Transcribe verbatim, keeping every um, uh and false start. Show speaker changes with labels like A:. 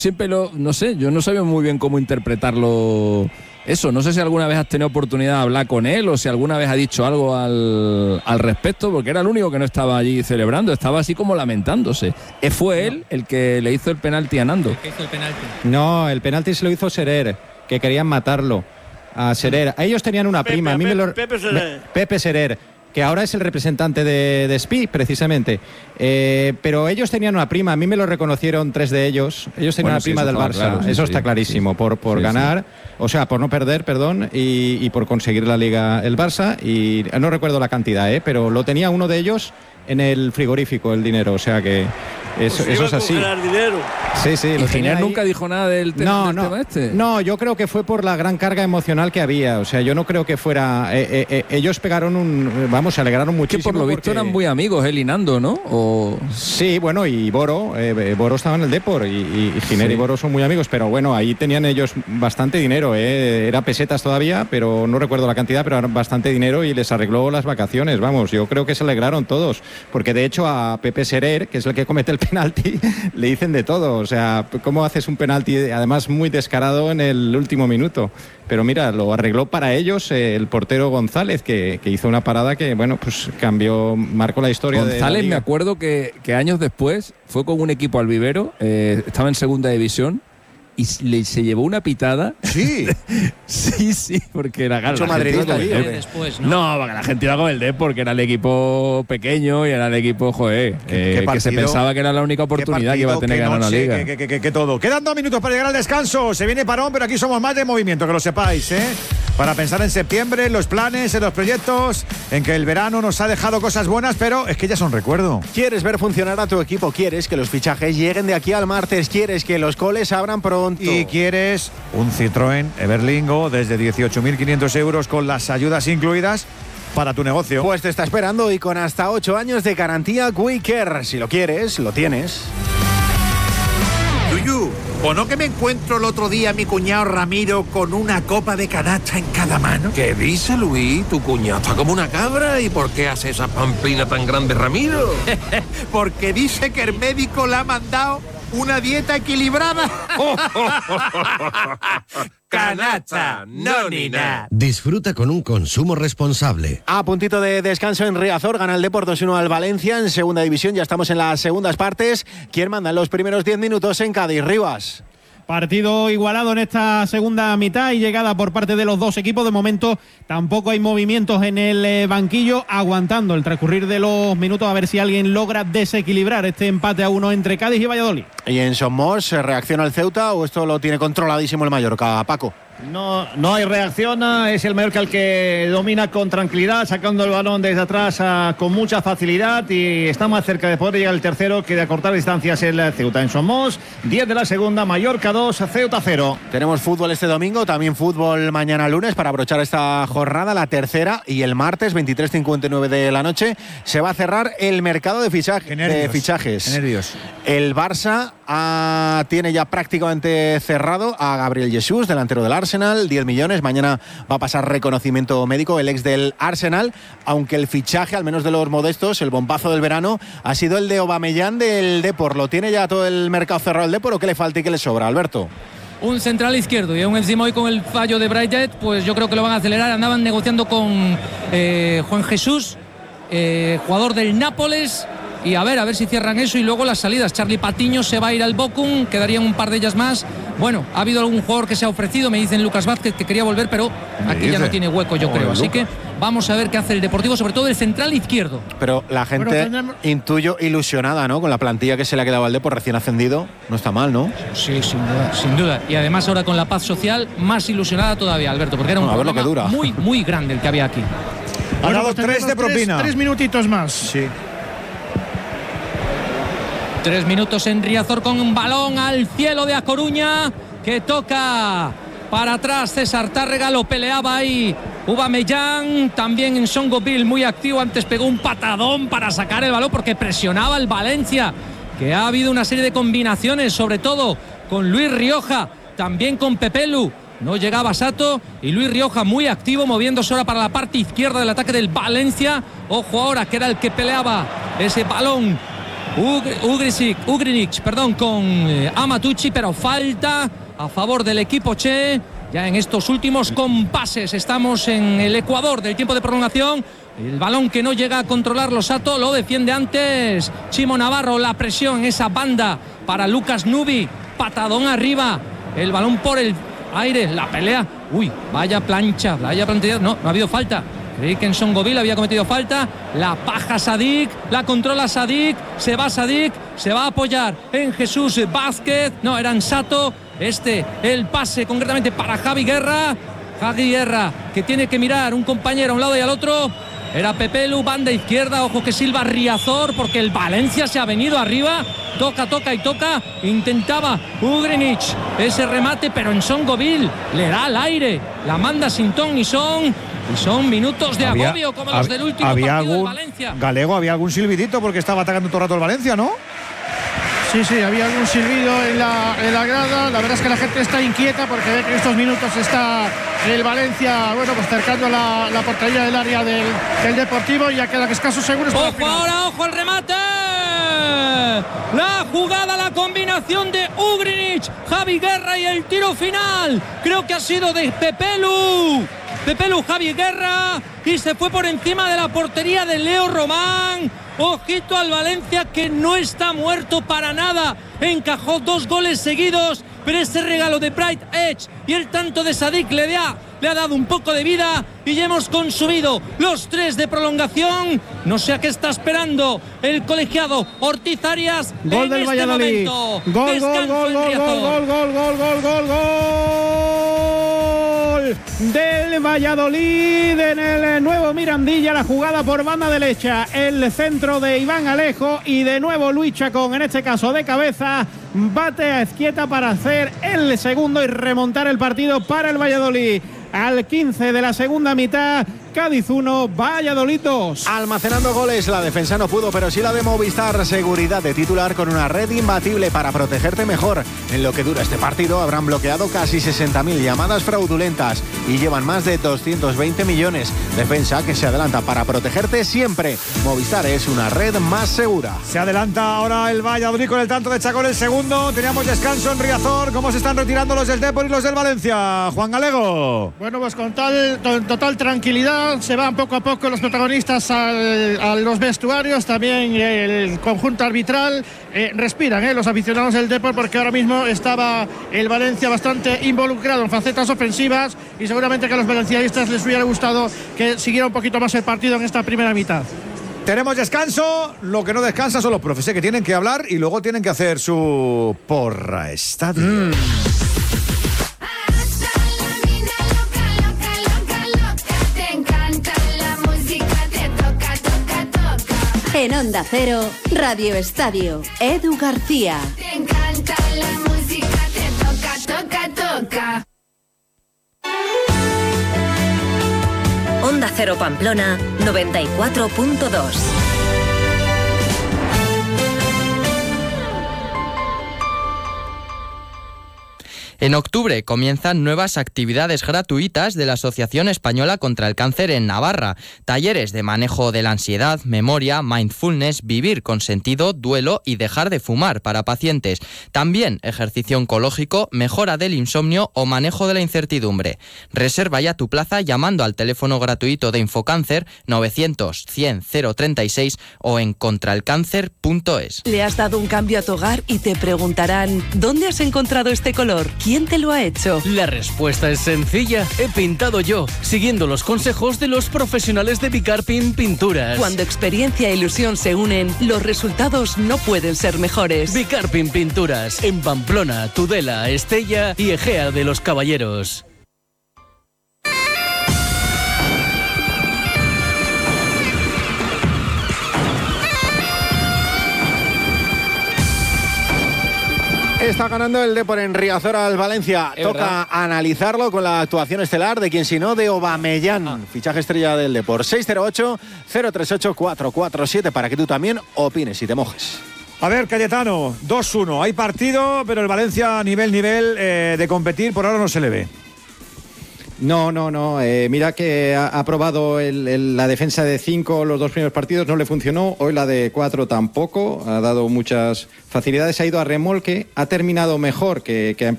A: siempre lo, no sé, yo no sabía muy bien cómo interpretarlo eso. No sé si alguna vez has tenido oportunidad de hablar con él o si alguna vez ha dicho algo al, al respecto, porque era el único que no estaba allí celebrando, estaba así como lamentándose. ¿Fue él el que le hizo el penalti a Nando?
B: ¿El que hizo el penalti?
C: No, el penalti se lo hizo Serer, que querían matarlo a Serer. Ellos tenían una
D: Pepe,
C: prima, a mí me lo,
D: Pepe Serer.
C: me, Pepe Serer, que ahora es el representante de, de Spi, precisamente. Eh, pero ellos tenían una prima, a mí me lo reconocieron tres de ellos. Ellos tenían
A: Bueno,
C: una
A: sí,
C: prima
A: eso
C: del
A: estaba
C: Barça,
A: claro, sí,
C: eso
A: sí,
C: está clarísimo,
A: sí.
C: por, por
A: Sí,
C: ganar,
A: sí.
C: o sea, por no perder, perdón, y, y por conseguir la Liga el Barça. Y no recuerdo la cantidad, ¿eh? Pero lo tenía uno de ellos en el frigorífico, el dinero, o sea que eso,
D: Pues
C: eso
D: iba
C: es
D: a
C: así.
D: congelar dinero.
C: Sí, sí,
A: ¿Y
C: lo tenía
A: Giner
C: ahí.
A: nunca dijo nada del, tema,
C: No,
A: del
C: no,
A: tema este?
C: no, yo creo que fue por la gran carga emocional que había. O sea, yo no creo que fuera. Eh, eh, eh, ellos pegaron un. Vamos, se alegraron
A: Que
C: muchísimo.
A: por lo visto
C: porque-
A: eran muy amigos, él y Nando, ¿no? O...
C: Sí, bueno, y Boro. Eh, Boro estaba en el Depor y, y, y Giner
A: Sí.
C: y Boro son muy amigos. Pero bueno, ahí tenían ellos bastante dinero. Eh. Era pesetas todavía, pero no recuerdo la cantidad, pero era bastante dinero y les arregló las vacaciones. Vamos, yo creo que se alegraron todos. Porque de hecho a Pepe Serer, que es el que comete el penalti, le dicen de todo. O sea, ¿cómo haces un penalti, además muy descarado, en el último minuto? Pero mira, lo arregló para ellos eh, el portero González, que, que hizo una parada que, bueno, pues cambió, marcó la historia de la
A: González, me
C: Liga.
A: acuerdo que, que años después fue con un equipo al vivero, eh, estaba en segunda división y s- le, se llevó una pitada.
E: Sí.
A: Sí, sí, porque la gana.
E: Mucho madridista ahí, ¿eh?
B: Después, ¿no?
A: No, porque la gente iba con el D porque era el equipo pequeño y era el equipo, joder,
E: ¿Qué-
A: eh,
E: qué
A: que se
E: partido?
A: pensaba que era la única oportunidad que iba a tener que ganar una liga.
E: Que, que, que, que todo. Quedan dos minutos para llegar al descanso. Se viene parón, pero aquí somos más de movimiento, que lo sepáis, ¿eh? Para pensar en septiembre, en los planes, en los proyectos, en que el verano nos ha dejado cosas buenas, pero es que ya son recuerdo.
F: ¿Quieres ver funcionar a tu equipo? ¿Quieres que los fichajes lleguen de aquí al martes? ¿Quieres que los coles abran pronto?
E: Y quieres un Citroën Everlingo desde dieciocho mil quinientos euros con las ayudas incluidas para tu negocio.
F: Pues te está esperando y con hasta ocho años de garantía Quicker. Si lo quieres, lo tienes.
G: Yuyu, ¿o no que me encuentro el otro día a mi cuñado Ramiro con una copa de canacha en cada mano?
H: ¿Qué dice, Luis? Tu cuñado está como una cabra. ¿Y por qué hace esa pamplina tan grande, Ramiro?
G: Porque dice que el médico le ha mandado una dieta equilibrada.
H: Canacha, no ni nada.
I: Disfruta con un consumo responsable.
F: A puntito de descanso en Riazor, gana el Depor dos uno al Valencia en segunda división. Ya estamos en las segundas partes. ¿Quién manda en los primeros diez minutos en Cádiz? Rivas.
J: Partido igualado en esta segunda mitad y llegada por parte de los dos equipos. De momento tampoco hay movimientos en el eh, banquillo, aguantando el transcurrir de los minutos a ver si alguien logra desequilibrar este empate a uno entre Cádiz y Valladolid.
F: ¿Y en Somos se reacciona el Ceuta o esto lo tiene controladísimo el Mallorca, Paco?
K: No, no hay reacción, es el Mallorca el que domina con tranquilidad, sacando el balón desde atrás a, con mucha facilidad, y está más cerca de poder llegar el tercero que de acortar distancias el Ceuta. En Somos, diez de la segunda, Mallorca dos, Ceuta cero.
F: Tenemos fútbol este domingo, también fútbol mañana lunes para abrochar esta jornada, la tercera, y el martes, veintitrés cincuenta y nueve de la noche, se va a cerrar el mercado de, fichaje, de fichajes.
E: Qué nervios.
F: El Barça ah, tiene ya prácticamente cerrado a Gabriel Jesús, delantero del Arsenal, diez millones. Mañana va a pasar reconocimiento médico, el ex del Arsenal, aunque el fichaje, al menos de los modestos, el bombazo del verano, ha sido el de Aubameyang del Depor. ¿Lo tiene ya todo el mercado cerrado el Depor o qué le falta y qué le sobra, Alberto?
B: Un central izquierdo y aún encima hoy con el fallo de Braithwaite, pues yo creo que lo van a acelerar. Andaban negociando con eh, Juan Jesús, eh, jugador del Nápoles. Y a ver, a ver si cierran eso. Y luego las salidas. Charlie Patiño se va a ir al Bochum, quedarían un par de ellas más. Bueno, ha habido algún jugador que se ha ofrecido, me dicen Lucas Vázquez, que quería volver, pero aquí ya no tiene hueco, yo creo. Así que vamos a ver qué hace el Deportivo, sobre todo el central izquierdo.
F: Pero la gente,
J: Bueno, tenemos-
F: intuyo, ilusionada, ¿no? Con la plantilla que se le ha quedado al Depor recién ascendido. No está mal, ¿no?
B: Sí, sin duda, sin duda. Y además ahora con la paz social, más ilusionada todavía, Alberto, porque era un
F: Bueno, a ver lo
B: problema
F: que dura.
B: muy, muy grande el que había aquí.
E: Ha
J: Bueno,
E: dado
J: pues
E: tres de
J: tenemos
E: propina.
J: Tres minutitos más.
E: Sí.
B: Tres minutos en Riazor con un balón al cielo de A Coruña, que toca para atrás César Tárrega, lo peleaba ahí Aubameyang, también en Songoville muy activo, antes pegó un patadón para sacar el balón porque presionaba el Valencia, que ha habido una serie de combinaciones, sobre todo con Luis Rioja, también con Pepelu. No llegaba Sato y Luis Rioja muy activo, moviéndose ahora para la parte izquierda del ataque del Valencia. Ojo ahora que era el que peleaba ese balón Ugrisic, Ugrinic, perdón, con eh, Amatucci, pero falta a favor del equipo Che. Ya en estos últimos compases estamos en el ecuador del tiempo de prolongación. El balón que no llega a controlarlo Sato, lo defiende antes Chimo Navarro. La presión en esa banda para Lucas Nubi. Patadón arriba. El balón por el aire. La pelea. Uy, vaya plancha, vaya plancha. No, no ha habido falta. Creí que en Songoville había cometido falta. La paja Sadik, la controla Sadik. Se va Sadik, se va a apoyar en Jesús Vázquez. No, era en Sato. Este, el pase concretamente para Javi Guerra. Javi Guerra, que tiene que mirar un compañero a un lado y al otro. Era Pepelu, banda izquierda. Ojo que silba Riazor, porque el Valencia se ha venido arriba. Toca, toca y toca. Intentaba Ugrinic ese remate, pero en Songoville le da al aire. La manda sin ton ni son. Y son minutos de
E: había,
B: agobio como los del último
E: había
B: partido
E: algún,
B: del Valencia.
E: Galego, había algún silbidito porque estaba atacando todo el rato el Valencia, ¿no?
D: Sí, sí, había algún silbido en la, en la grada. La verdad es que la gente está inquieta porque ve que en estos minutos está el Valencia, bueno, pues cercando la, la portería del área del, del Deportivo, y ya quedan escasos segundos.
B: Ojo ahora, ojo el remate. La jugada, la combinación de Ugrinic, Javi Guerra y el tiro final. Creo que ha sido de Pepelu. Pepelu, Javi Guerra, y se fue por encima de la portería de Leo Román. Ojito al Valencia, que no está muerto para nada. Encajó dos goles seguidos, pero ese regalo de Bright Edge y el tanto de Sadik le, da, le ha dado un poco de vida, y ya hemos consumido los tres de prolongación. No sé a qué está esperando el colegiado Ortiz Arias.
J: Gol
B: en
J: del
B: este
J: Valladolid.
B: Momento.
J: Gol, gol, gol, gol, gol, gol, gol, gol, gol, gol, gol del Valladolid en el nuevo Mirandilla. La jugada por banda derecha, el centro de Iván Alejo, y de nuevo Luis Chacón, en este caso de cabeza, bate a Ezquieta para hacer el segundo y remontar el partido para el Valladolid. Al quince de la segunda mitad, Cádiz uno, Valladolid dos.
F: Almacenando goles, la defensa no pudo, pero sí la de Movistar. Seguridad de titular con una red imbatible para protegerte mejor. En lo que dura este partido habrán bloqueado casi sesenta mil llamadas fraudulentas y llevan más de doscientos veinte millones. Defensa que se adelanta para protegerte siempre. Movistar es una red más segura.
E: Se adelanta ahora el Valladolid con el tanto de Chacón, el segundo. Teníamos descanso en Riazor. ¿Cómo se están retirando los del Depor y los del Valencia? Juan Galego.
D: Bueno, pues con tal, total tranquilidad se van poco a poco los protagonistas al, a los vestuarios, también el conjunto arbitral. Eh, respiran eh, los aficionados del Depor, porque ahora mismo estaba el Valencia bastante involucrado en facetas ofensivas, y seguramente que a los valencianistas les hubiera gustado que siguiera un poquito más el partido en esta primera mitad.
E: Tenemos descanso, lo que no descansa son los profes, que tienen que hablar y luego tienen que hacer su porra estadio. Mm.
L: En Onda Cero, Radio Estadio, Edu García.
M: Te encanta la música, te toca, toca, toca.
L: Onda Cero Pamplona, noventa y cuatro punto dos.
N: En octubre comienzan nuevas actividades gratuitas de la Asociación Española contra el Cáncer en Navarra. Talleres de manejo de la ansiedad, memoria, mindfulness, vivir con sentido, duelo y dejar de fumar para pacientes. También ejercicio oncológico, mejora del insomnio o manejo de la incertidumbre. Reserva ya tu plaza llamando al teléfono gratuito de Infocáncer novecientos cien cero treinta y seis o en contraelcáncer punto es.
O: Le has dado un cambio a tu hogar y te preguntarán, ¿dónde has encontrado este color? ¿Quién te lo ha hecho?
P: La respuesta es sencilla. He pintado yo, siguiendo los consejos de los profesionales de Bicarpin Pinturas.
O: Cuando experiencia e ilusión se unen, los resultados no pueden ser mejores.
P: Bicarpin Pinturas, en Pamplona, Tudela, Estella y Egea de los Caballeros.
F: Está ganando el Depor en Riazor al Valencia.
N: Es
F: Toca
N: verdad.
F: analizarlo con la actuación estelar de quien sino de Aubameyang, ah. fichaje estrella del Depor. seis cero ocho cero tres ocho cuatro cuatro siete para que tú también opines y te mojes.
E: A ver, Cayetano, dos uno. Hay partido, pero el Valencia a nivel, nivel eh, de competir por ahora no se le ve.
C: No, no, no. Eh, mira que ha, ha probado el, el, la defensa de cinco los dos primeros partidos, no le funcionó. Hoy la de cuatro tampoco. Ha dado muchas facilidades. Ha ido a remolque. Ha terminado mejor que, que ha empezado.